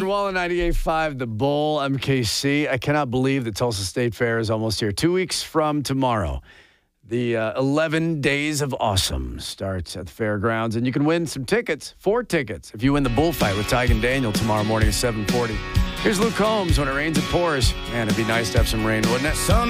Jordan Wallen, 98.5, The Bull, MKC. I cannot believe the Tulsa State Fair is almost here. 2 weeks from tomorrow. The 11 Days of Awesome starts at the fairgrounds, and you can win some tickets, 4 tickets, if you win the bullfight with Tig and Daniel tomorrow morning at 7:40. Here's Luke Combs, When It Rains, It Pours. Man, it'd be nice to have some rain, wouldn't it?